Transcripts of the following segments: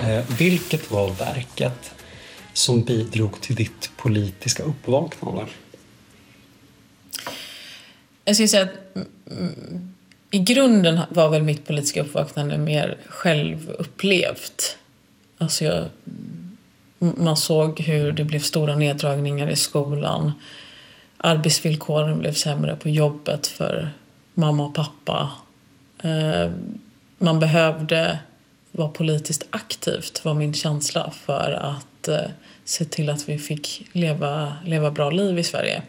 Vilket var verket som bidrog till ditt politiska uppvaknande? Jag skulle säga att i grunden var väl mitt politiska uppvaknande mer självupplevt. Alltså man såg hur det blev stora neddragningar i skolan. Arbetsvillkoren blev sämre på jobbet för mamma och pappa. Man behövde vara politiskt aktivt, var min känsla, för att se till att vi fick leva bra liv i Sverige.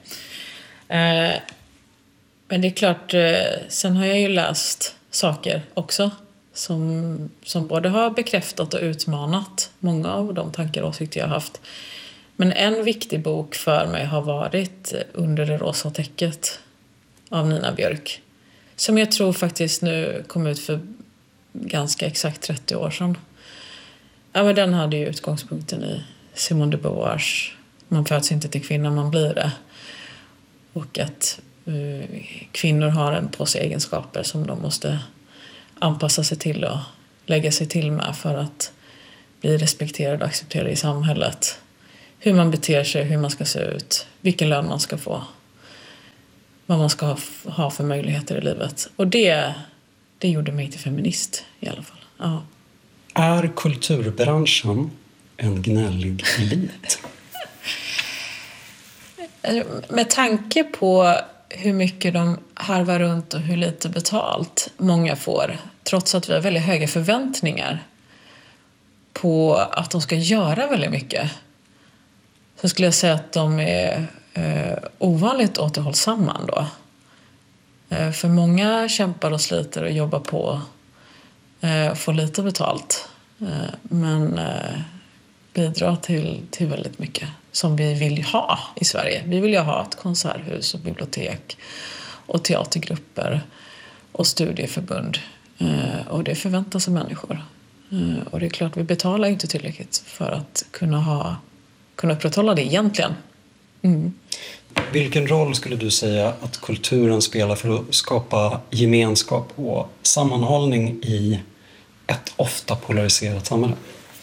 Men det är klart, sen har jag ju läst saker också som både har bekräftat och utmanat många av de tankar och åsikter jag har haft. Men en viktig bok för mig har varit Under det rosa täcket av Nina Björk. Som jag tror faktiskt nu kom ut för ganska exakt 30 år sedan. Ja, men den hade ju utgångspunkten i Simone de Beauvoirs "Man föds inte till kvinna, man blir det". Och att kvinnor har en påse egenskaper som de måste anpassa sig till och lägga sig till med för att bli respekterade och accepterade i samhället. Hur man beter sig, hur man ska se ut, vilken lön man ska få, vad man ska ha för möjligheter i livet. Och det gjorde mig till feminist i alla fall. Ja. Är kulturbranschen en gnällig elit? Med tanke på hur mycket de harvar runt och hur lite betalt många får, trots att vi har väldigt höga förväntningar på att de ska göra väldigt mycket, så skulle jag säga att de är ovanligt återhållsamma då. För många kämpar och sliter och jobbar på och får lite betalt, men bidrar till väldigt mycket som vi vill ha i Sverige. Vi vill ju ha ett konserthus och bibliotek och teatergrupper och studieförbund, och det förväntas av människor. Och det är klart, vi betalar inte tillräckligt för att kunna upprätthålla det egentligen. Mm. Vilken roll skulle du säga att kulturen spelar för att skapa gemenskap och sammanhållning i ett ofta polariserat samhälle?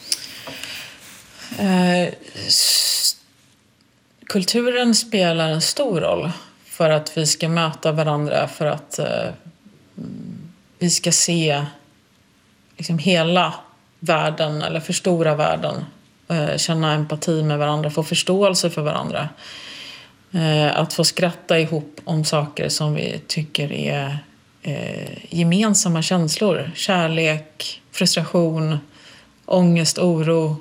Kulturen spelar en stor roll för att vi ska möta varandra, för att vi ska se liksom hela världen eller förstora världen, känna empati med varandra, få förståelse för varandra, att få skratta ihop om saker som vi tycker är gemensamma känslor, kärlek, frustration, ångest, oro.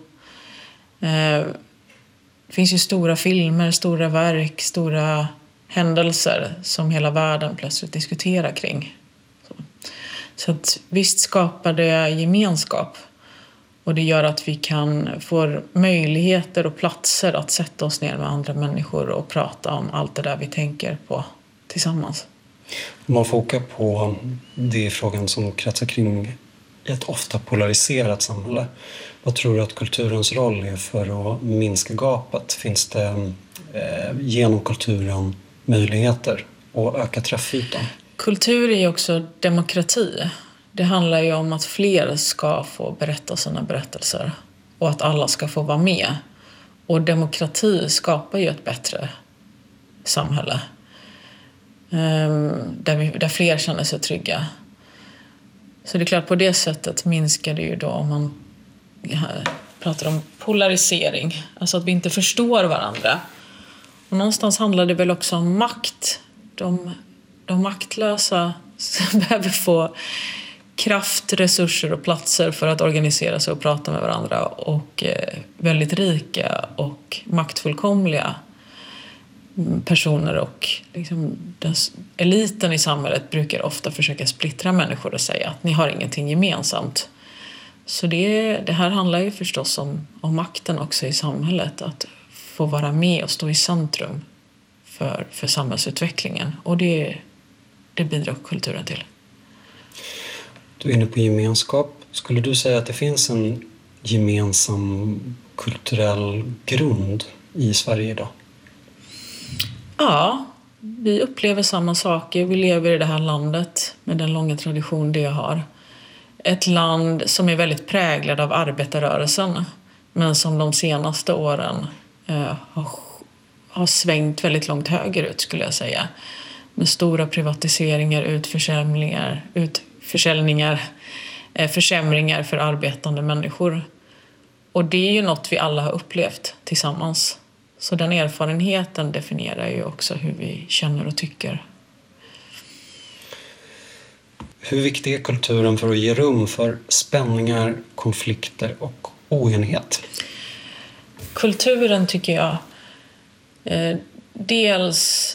Det finns ju stora filmer, stora verk, stora händelser som hela världen plötsligt diskuterar kring. Så att visst skapar det gemenskap, och det gör att vi kan få möjligheter och platser att sätta oss ner med andra människor och prata om allt det där vi tänker på tillsammans. Om man fokar på det frågan som kretsar kring ett ofta polariserat samhälle, vad tror du att kulturens roll är för att minska gapet? Finns det genom kulturen möjligheter att öka träffytan? Kultur är ju också demokrati. Det handlar ju om att fler ska få berätta sina berättelser och att alla ska få vara med. Och demokrati skapar ju ett bättre samhälle där fler känner sig trygga. Så det är klart, på det sättet minskar det ju då om man pratar om polarisering. Alltså att vi inte förstår varandra. Och någonstans handlar det väl också om makt. De maktlösa behöver få kraft, resurser och platser för att organisera sig och prata med varandra. Och väldigt rika och maktfullkomliga personer och liksom eliten i samhället brukar ofta försöka splittra människor och säga att ni har ingenting gemensamt. Så det här handlar ju förstås om makten också i samhället, att få vara med och stå i centrum för samhällsutvecklingen, och det bidrar kulturen till. Du är inne på gemenskap. Skulle du säga att det finns en gemensam kulturell grund i Sverige idag? Ja, vi upplever samma saker. Vi lever i det här landet med den långa tradition det har. ett land som är väldigt präglad av arbetarrörelsen, men som de senaste åren har svängt väldigt långt högerut, skulle jag säga. Med stora privatiseringar, utförsäljningar, försämringar för arbetande människor. Och det är ju något vi alla har upplevt tillsammans. Så den erfarenheten definierar ju också hur vi känner och tycker. Hur viktig är kulturen för att ge rum för spänningar, konflikter och oenighet? Kulturen tycker jag dels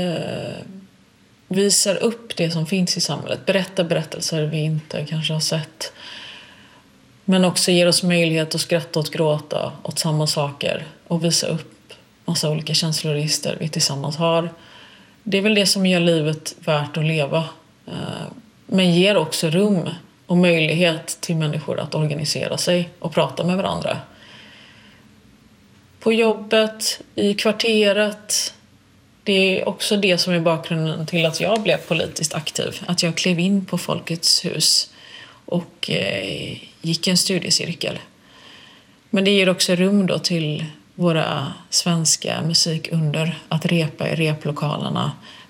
visar upp det som finns i samhället. Berättar berättelser vi inte kanske har sett. Men också ger oss möjlighet att skratta och gråta åt samma saker. Och visa upp massa olika känsloregister vi tillsammans har. Det är väl det som gör livet värt att leva. Men ger också rum och möjlighet till människor att organisera sig och prata med varandra. På jobbet, i kvarteret. Det är också det som är bakgrunden till att jag blev politiskt aktiv. Att jag klev in på Folkets hus och gick en studiecirkel. Men det ger också rum då till våra svenska musikunder att repa i replokalerna.